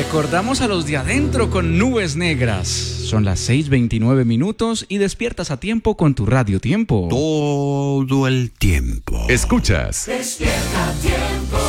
Recordamos a los de adentro con Nubes Negras. Son las 6:29 minutos y despiertas a tiempo con tu Radio Tiempo. Todo el tiempo. Escuchas Despierta Tiempo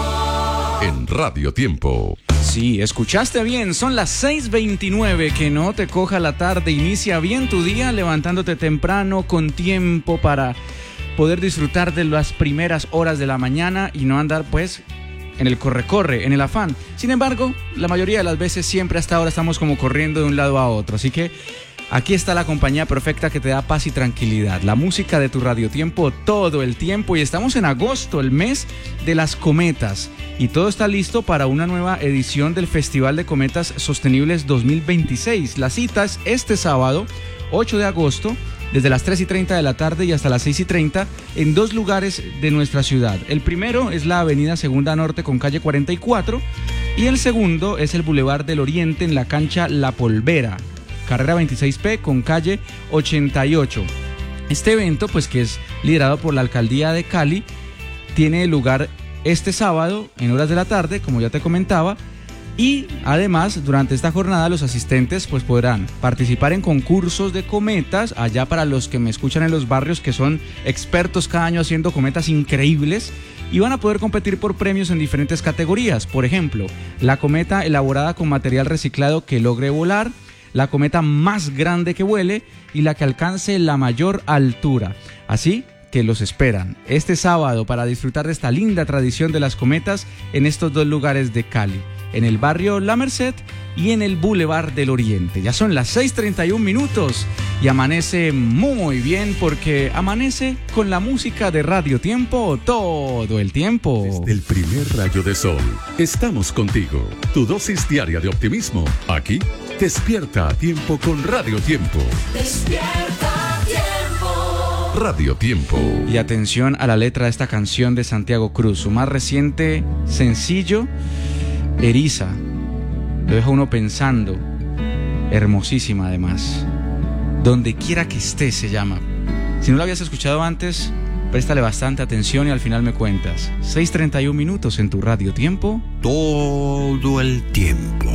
en Radio Tiempo. Sí, escuchaste bien, son las 6:29, que no te coja la tarde, inicia bien tu día levantándote temprano con tiempo para poder disfrutar de las primeras horas de la mañana y no andar pues en el corre-corre, en el afán. Sin embargo, la mayoría de las veces siempre hasta ahora estamos como corriendo de un lado a otro, así que aquí está la compañía perfecta que te da paz y tranquilidad, la música de tu Radio Tiempo todo el tiempo, y estamos en agosto, el mes de las cometas, y todo está listo para una nueva edición del Festival de Cometas Sostenibles 2026. La cita es este sábado, 8 de agosto, desde las 3:30 de la tarde y hasta las 6:30 en dos lugares de nuestra ciudad. El primero es la avenida Segunda Norte con calle 44 y el segundo es el Boulevard del Oriente en la cancha La Polvera, carrera 26P con calle 88. Este evento, pues que es liderado por la Alcaldía de Cali, tiene lugar este sábado en horas de la tarde, como ya te comentaba. Y además, durante esta jornada los asistentes pues podrán participar en concursos de cometas, allá para los que me escuchan en los barrios que son expertos cada año haciendo cometas increíbles, y van a poder competir por premios en diferentes categorías. Por ejemplo, la cometa elaborada con material reciclado que logre volar, la cometa más grande que vuele y la que alcance la mayor altura. Así que los esperan este sábado para disfrutar de esta linda tradición de las cometas en estos dos lugares de Cali, en el barrio La Merced y en el Boulevard del Oriente. Ya son las 6:31 minutos y amanece muy bien porque amanece con la música de Radio Tiempo todo el tiempo. Desde el primer rayo de sol, estamos contigo. Tu dosis diaria de optimismo. Aquí, despierta a tiempo con Radio Tiempo. Despierta Tiempo Radio Tiempo. Y atención a la letra de esta canción de Santiago Cruz, su más reciente sencillo, Eriza. Lo deja uno pensando. Hermosísima además. Donde quiera que estés se llama. Si no lo habías escuchado antes, préstale bastante atención y al final me cuentas. 6:31 minutos en tu Radio Tiempo. Todo el tiempo.